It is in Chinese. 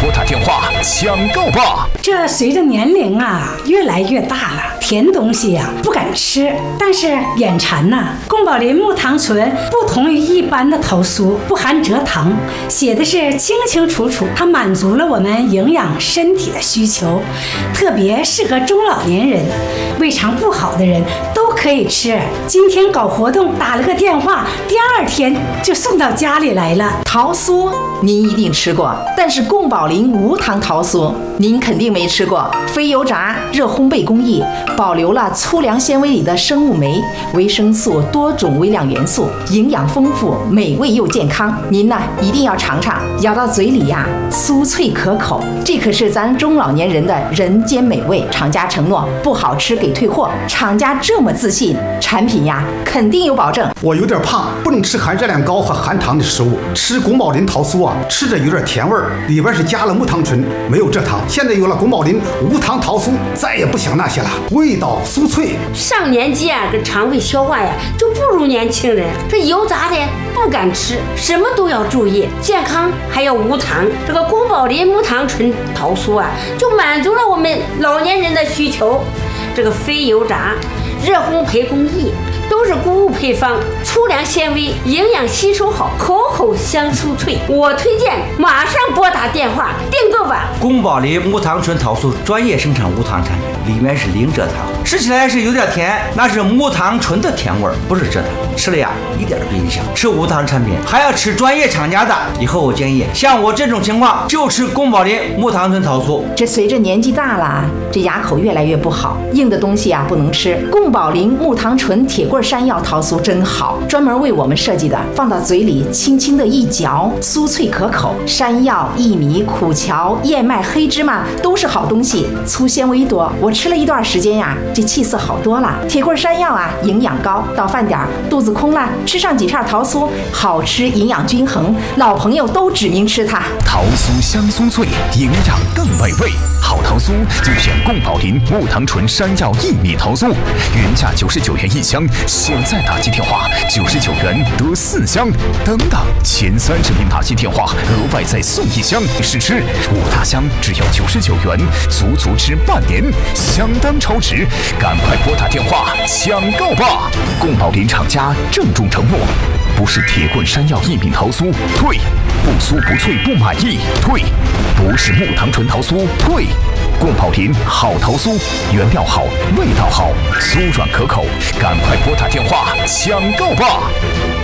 拨打电话抢购吧！ 这随着年龄啊越来越大了，甜东西呀不敢吃，但是眼馋呐。宫保林木糖醇不同于一般的桃酥，不含蔗糖，写的是清清楚楚，它满足了我们营养身体的需求，特别适合中老年人，胃肠不好的人都可以吃。今天搞活动打了个电话，第2天就送到家里来了。 桃酥您一定吃过，但是宫保林无糖桃酥您肯定没吃过。非油炸热烘焙工艺，保留了粗粮纤维里的生物酶、维生素、多种微量元素，营养丰富，美味又健康。您呢一定要尝尝，咬到嘴里呀，酥脆可口，这可是咱中老年人的人间美味。厂家承诺不好吃给退货，厂家这么自信，产品呀肯定有保证。 我有点胖，不能吃含热量高和含糖的食物，吃宫保林桃酥啊，吃着有点甜味儿，里边是加了木糖醇，没有蔗糖。现在有了宫保林无糖桃酥，再也不想那些了，味道酥脆。 上年纪啊，这肠胃消化呀就不如年轻人，这油炸的不敢吃，什么都要注意，健康还要无糖。这个宫保林木糖醇桃酥啊，就满足了我们老年人的需求。这个非油炸热烘焙工艺，都是谷物配方，粗粮纤维，营养吸收好，口口香酥脆。我推荐马上拨打电话订购吧。 宫保林木糖醇桃酥专业生产无糖产品，里面是零蔗糖，吃起来是有点甜，那是木糖醇的甜味儿，不是蔗糖，吃了呀一点都不影响。吃无糖产品还要吃专业厂家的，以后我建议像我这种情况就吃宫保林木糖醇桃酥。 这随着年纪大了，这牙口越来越不好，硬的东西啊不能吃。宫保林木糖醇铁棍山药桃酥真好，专门为我们设计的，放到嘴里轻轻的一嚼，酥脆可口。山药、薏米、苦荞、燕麦、黑芝麻都是好东西，粗纤维多。我吃了一段时间呀，这气色好多了。铁棍山药啊，营养高，到饭点肚子空了，吃上几片桃酥，好吃，营养均衡，老朋友都指名吃它。 桃酥香酥脆，营养更美味。好桃酥就选宫保林木糖醇山药薏米桃酥，原价99元1箱，现在打进电话99元得4箱，等等前30名打进电话额外再送1箱，试吃5大箱只要99元，足吃半年，相当超值，赶快拨打电话抢购吧！宫保林厂家郑重承诺，不是铁棍山药薏米桃酥退，不酥不脆不满意退，不是木糖醇桃酥退。宫保林好桃酥，原料好，味道好，酥软可口，赶快拨打电话抢购吧！